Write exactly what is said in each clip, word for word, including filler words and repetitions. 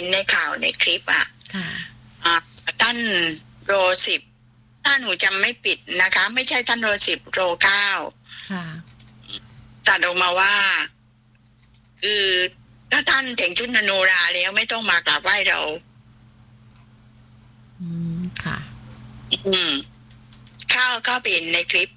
นในข่าวในคลิปอ่ะค่ะท่านโรสิบถ้าหนูจำไม่ปิดนะคะไม่ใช่ท่านโรสิบโรเก้าค่ะตัดออกมาว่าคือถ้าท่านแต่งชุดโนราแล้วไม่ต้องมากราบไหว้เราอืมค่ะอืมเข้าเข้าไปในคลิป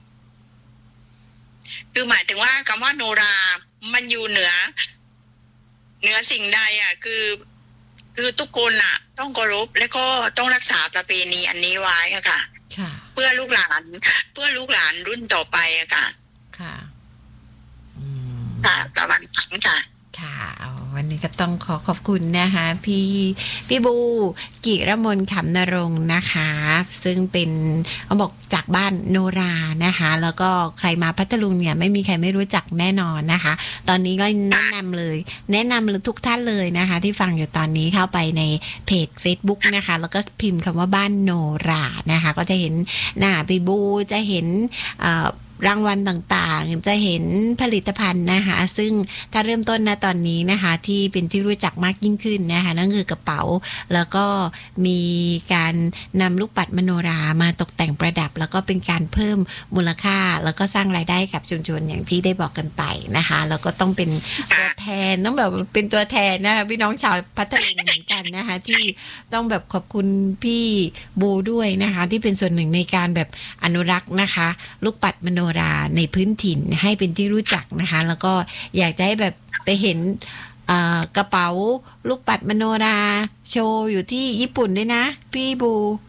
คือหมายถึงว่าคำว่าโนรามันอยู่เหนือเหนือสิ่งใดอ่ะคือคือทุกคนอ่ะต้องเคารพและก็ต้องรักษาประเพณีอันนี้ไว้อะค่ะเพื่อลูกหลานเพื่อลูกหลานรุ่นต่อไปอะค่ะค่ะค่ะประมาณนั้นค่ะค่ะวันนี้ก็ต้องขอขอบคุณนะคะพี่พี่บูกิรมนขำนรงค์นะคะซึ่งเป็นเขาบอกจากบ้านโนรานะคะแล้วก็ใครมาพัทลุงเนี่ยไม่มีใครไม่รู้จักแน่นอนนะคะตอนนี้ก็แนะนำเลยแนะนำทุกท่านเลยนะคะที่ฟังอยู่ตอนนี้เข้าไปในเพจ Facebook นะคะแล้วก็พิมพ์คำว่าบ้านโนรานะคะก็จะเห็นหน้าพี่บูจะเห็นรางวัลต่างๆจะเห็นผลิตภัณฑ์นะคะซึ่งถ้าเริ่มต้นนะตอนนี้นะคะที่เป็นที่รู้จักมากยิ่งขึ้นนะคะนั่นคือกระเป๋าแล้วก็มีการนำลูกปัดมโนรามาตกแต่งประดับแล้วก็เป็นการเพิ่มมูลค่าแล้วก็สร้างรายได้กับชุมชนอย่างที่ได้บอกกันไปนะคะแล้วก็ต้องเป็นตัวแทนต้องแบบเป็นตัวแทนนะคะพี่น้องชาวพัทลุงเหมือนกันนะคะที่ต้องแบบขอบคุณพี่บูด้วยนะคะที่เป็นส่วนหนึ่งในการแบบอนุรักษ์นะคะลูกปัดมโนราในพื้นถิ่นให้เป็นที่รู้จักนะคะแล้วก็อยากจะให้แบบไปเห็นกระเป๋าลูกปัดมโนราโชว์อยู่ที่ญี่ปุ่นด้วยนะพี่บู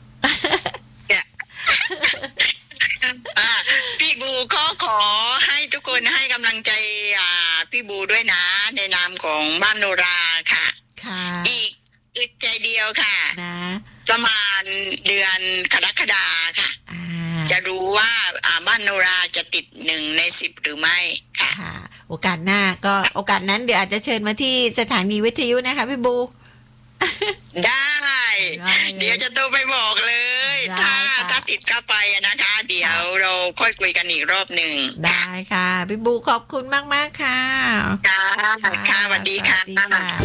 พี่บูก็ขอให้ทุกคนให้กำลังใจพี่บูด้วยนะในนามของบ้านโนราค่ะอีกอึดใจเดียวค่ะนะประมาณเดือนกรกฎาค่ะจะรู้ว่าบ้านโนราจะติดหนึ่งในสิบหรือไม่ค่ะโอกาสหน้าก็โอกาสนั้นเดี๋ยวอาจจะเชิญมาที่สถานีวิทยุนะคะพี่บูได้เดี๋ยวจะโทรไปบอกเลยถ้าถ้าติดเข้าไปนะคะเดี๋ยวเราค่อยคุยกันอีกรอบหนึ่งได้ค่ะพี่บูขอบคุณมากๆค่ะค่ะค่ะสวัสดีค่ะ